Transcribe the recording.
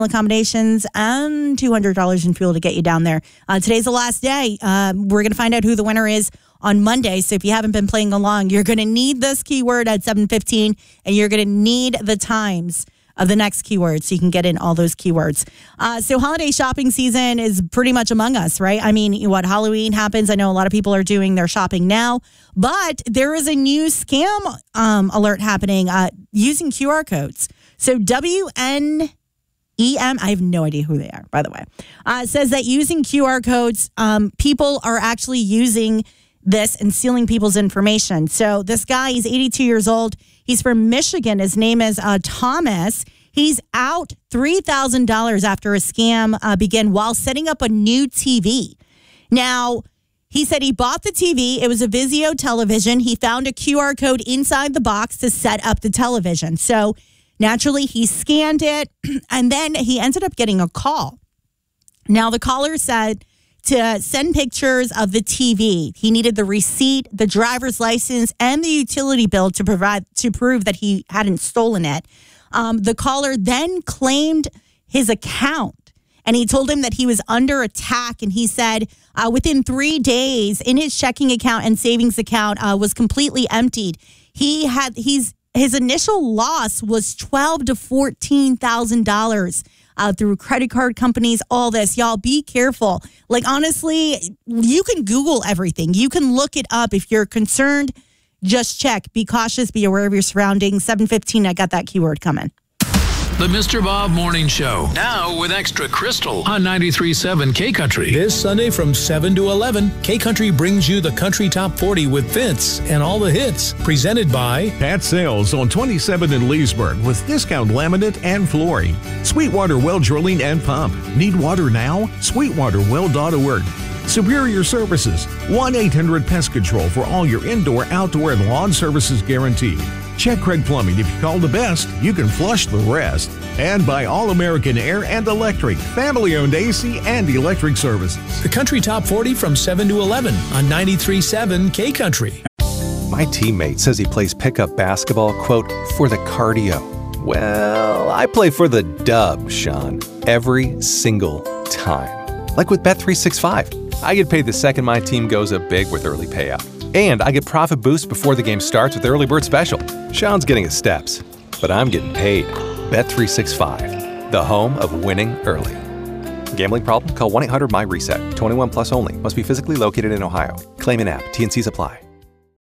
accommodations and $200 in fuel to get you down there. Today's the last day. We're going to find out who the winner is on Monday. So if you haven't been playing along, you're going to need this keyword at 7:15, and you're going to need the times of the next keyword so you can get in all those keywords. So holiday shopping season is pretty much among us, right? I mean, what Halloween happens, I know a lot of people are doing their shopping now, but there is a new scam alert happening using QR codes. So WNEM, I have no idea who they are, by the way, says that using QR codes, people are actually using this and stealing people's information. So this guy, he's 82 years old. He's from Michigan. His name is Thomas. He's out $3,000 after a scam began while setting up a new TV. Now, he said he bought the TV. It was a Vizio television. He found a QR code inside the box to set up the television. So naturally, he scanned it, and then he ended up getting a call. Now, the caller said to send pictures of the TV. He needed the receipt, the driver's license, and the utility bill to prove that he hadn't stolen it. The caller then claimed his account, and he told him that he was under attack. And he said within 3 days, in his checking account and savings account was completely emptied. His initial loss was $12,000 to $14,000 through credit card companies, all this. Y'all, be careful. Like, honestly, you can Google everything. You can look it up. If you're concerned, just check. Be cautious. Be aware of your surroundings. 7:15, I got that keyword coming. The Mr. Bob Morning Show, now with Extra Crystal on 93.7 K-Country. This Sunday from 7 to 11, K-Country brings you the Country Top 40 with Vince and all the hits, presented by Pat Sales on 27 in Leesburg with discount laminate and flooring. Sweetwater Well Drilling and Pump. Need water now? SweetwaterWell.org. Superior Services. 1-800-PEST Control for all your indoor, outdoor, and lawn services guaranteed. Check Craig Plumbing. If you call the best, you can flush the rest. And by All-American Air and Electric, family-owned AC and electric services. the Country Top 40 from 7 to 11 on 93.7 K-Country. My teammate says he plays pickup basketball, quote, for the cardio. Well, I play for the dub, Sean, every single time. Like with Bet365. I get paid the second my team goes up big with early payout. And I get profit boost before the game starts with Early Bird Special. Sean's getting his steps, but I'm getting paid. Bet365, the home of winning early. Gambling problem? Call 1-800-MY-RESET. 21 plus only. Must be physically located in Ohio. Claim in app. T&Cs apply.